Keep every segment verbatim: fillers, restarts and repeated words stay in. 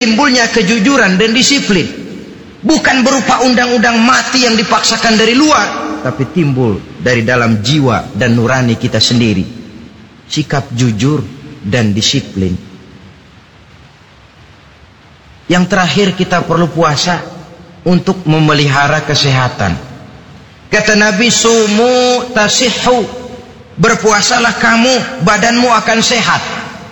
timbulnya kejujuran dan disiplin. Bukan berupa undang-undang mati yang dipaksakan dari luar, tapi timbul dari dalam jiwa dan nurani kita sendiri. Sikap jujur dan disiplin. Yang terakhir, kita perlu puasa untuk memelihara kesehatan. Kata Nabi, sumu tasihhu, berpuasalah kamu, badanmu akan sehat.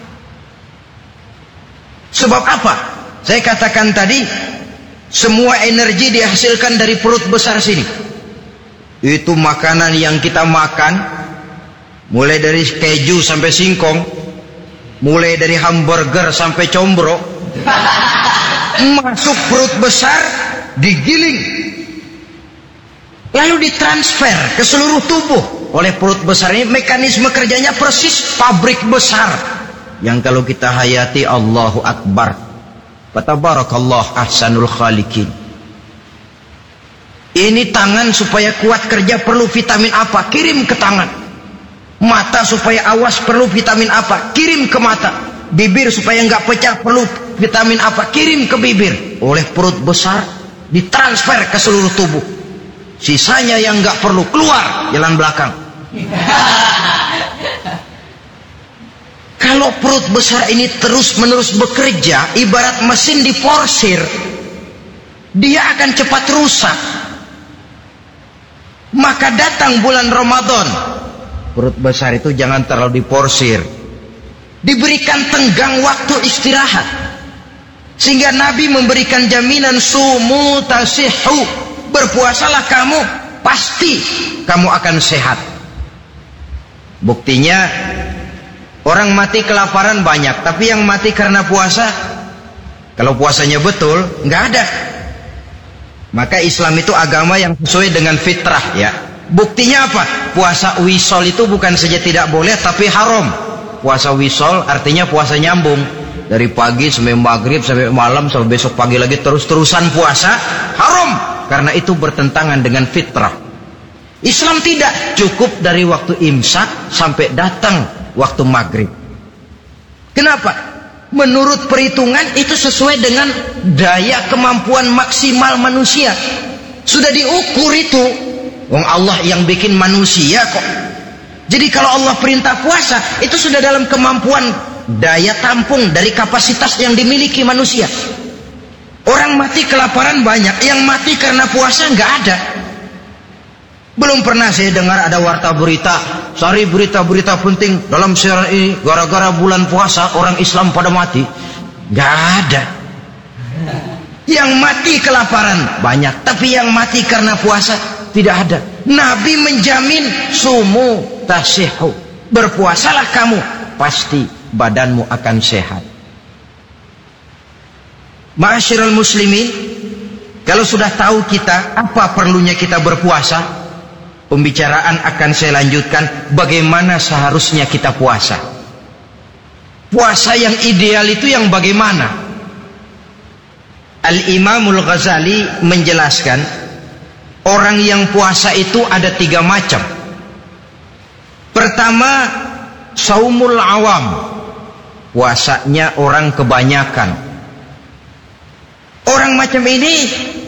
Sebab apa? Saya katakan tadi, semua energi dihasilkan dari perut besar sini. Itu makanan yang kita makan, mulai dari keju sampai singkong, mulai dari hamburger sampai combro, masuk perut besar, digiling, lalu ditransfer ke seluruh tubuh oleh perut besar ini. Mekanisme kerjanya persis pabrik besar yang kalau kita hayati, Allahu Akbar, fatabarakallah ahsanul khaliqin. Ini tangan supaya kuat kerja perlu vitamin apa? Kirim ke tangan. Mata supaya awas perlu vitamin apa? Kirim ke mata. Bibir supaya nggak pecah perlu vitamin apa? Kirim ke bibir. Oleh perut besar ditransfer ke seluruh tubuh. Sisanya yang nggak perlu keluar jalan belakang. Kalau perut besar ini terus-menerus bekerja, ibarat mesin diporsir, dia akan cepat rusak. Maka datang bulan Ramadan, perut besar itu jangan terlalu diporsir, diberikan tenggang waktu istirahat. Sehingga Nabi memberikan jaminan, sumu tasihhu, berpuasalah kamu, pasti kamu akan sehat. Buktinya, orang mati kelaparan banyak, tapi yang mati karena puasa, kalau puasanya betul, nggak ada. Maka Islam itu agama yang sesuai dengan fitrah, ya. Buktinya apa? Puasa wisol itu bukan saja tidak boleh, tapi haram. Puasa wisol artinya puasa nyambung, dari pagi sampai maghrib sampai malam sampai besok pagi lagi terus-terusan puasa, haram. Karena itu bertentangan dengan fitrah. Islam tidak, cukup dari waktu imsak sampai datang waktu maghrib. Kenapa? Menurut perhitungan itu sesuai dengan daya kemampuan maksimal manusia. Sudah diukur itu. Wong Allah yang bikin manusia kok. Jadi kalau Allah perintah puasa, itu sudah dalam kemampuan daya tampung dari kapasitas yang dimiliki manusia. Orang mati kelaparan banyak, yang mati karena puasa nggak ada. Belum pernah saya dengar ada warta berita, sari berita-berita penting dalam siaran ini, gara-gara bulan puasa orang Islam pada mati. Gak ada. Yang mati kelaparan banyak, tapi yang mati karena puasa tidak ada. Nabi menjamin, sumu tasihhu, berpuasalah kamu, pasti badanmu akan sehat. Ma'asyiral muslimin, kalau sudah tahu kita apa perlunya kita berpuasa, pembicaraan akan saya lanjutkan bagaimana seharusnya kita puasa. Puasa yang ideal itu yang bagaimana? Al-Imamul Ghazali menjelaskan, orang yang puasa itu ada tiga macam. Pertama, saumul awam, puasanya orang kebanyakan. Orang macam ini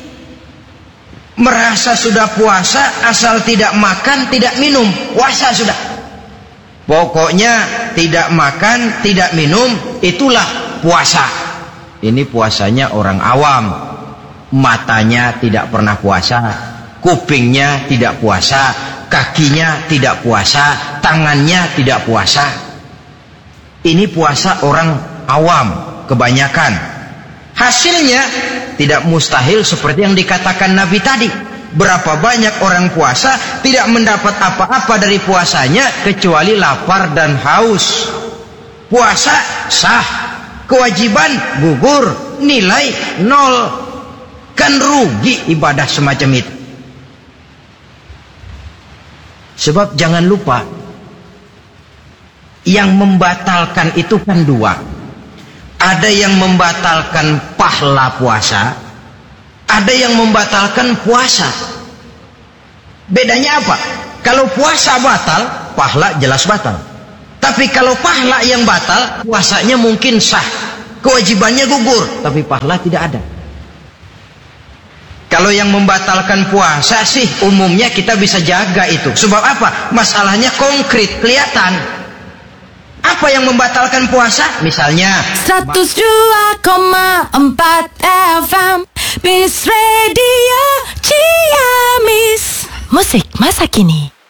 merasa sudah puasa, asal tidak makan, tidak minum, puasa sudah. Pokoknya tidak makan, tidak minum, itulah puasa. Ini puasanya orang awam. Matanya tidak pernah puasa, kupingnya tidak puasa, kakinya tidak puasa, tangannya tidak puasa. Ini puasa orang awam, kebanyakan. Hasilnya tidak mustahil seperti yang dikatakan Nabi tadi. Berapa banyak orang puasa tidak mendapat apa-apa dari puasanya kecuali lapar dan haus. Puasa sah, kewajiban gugur, nilai nol. Kan rugi ibadah semacam itu. Sebab jangan lupa, yang membatalkan itu kan dua. Ada yang membatalkan pahala puasa, ada yang membatalkan puasa. Bedanya apa? Kalau puasa batal, pahala jelas batal. Tapi kalau pahala yang batal, puasanya mungkin sah. kewajibannya gugur, tapi pahala tidak ada. Kalau yang membatalkan puasa sih umumnya kita bisa jaga itu. Sebab apa? Masalahnya konkret, kelihatan. Apa yang membatalkan puasa? Misalnya seratus dua koma empat F M Bis Radio Ciamis. Musik masa kini.